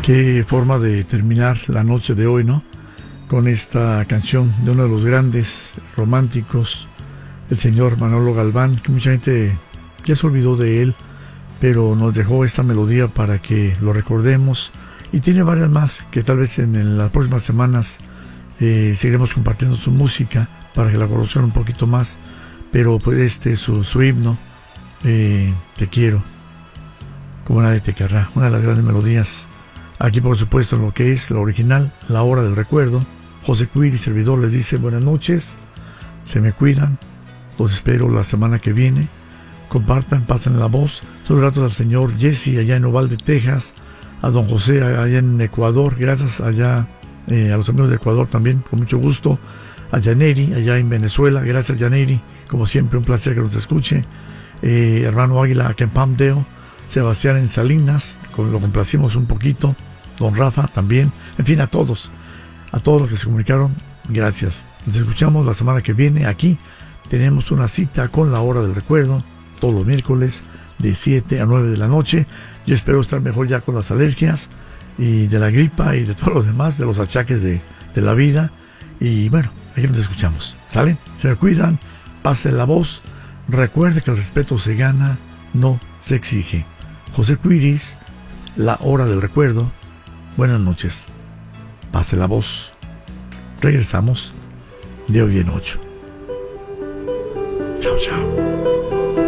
Qué forma de terminar la noche de hoy, ¿no? Con esta canción de uno de los grandes románticos, el señor Manolo Galván, que mucha gente ya se olvidó de él, pero nos dejó esta melodía para que lo recordemos, y tiene varias más que tal vez en las próximas semanas seguiremos compartiendo su música para que la conozcan un poquito más, pero pues este es su himno, Te quiero, como nadie te querrá, una de las grandes melodías. Aquí por supuesto en lo que es la original, La Hora del Recuerdo. José Cuir y servidor les dice buenas noches, se me cuidan, los espero la semana que viene, compartan, pasen la voz. Saludos gratos al señor Jesse allá en Uvalde, Texas, a don José allá en Ecuador, gracias allá a los amigos de Ecuador también, con mucho gusto, a Yaneri allá en Venezuela, gracias Yaneri, como siempre un placer que nos escuche, hermano Águila acá en Palmdale, Sebastián en Salinas, lo complacimos un poquito, don Rafa también, en fin, a todos los que se comunicaron, gracias. Nos escuchamos la semana que viene. Aquí tenemos una cita con La Hora del Recuerdo, todos los miércoles de 7 a 9 de la noche. Yo espero estar mejor ya con las alergias y de la gripa y de todos los demás, de los achaques de la vida. Y bueno, aquí nos escuchamos, ¿sale? Se me cuidan, pasen la voz, recuerde que el respeto se gana, no se exige. José Cuiris, La Hora del Recuerdo, buenas noches, pase la voz, regresamos de hoy en 8. Chao, chao.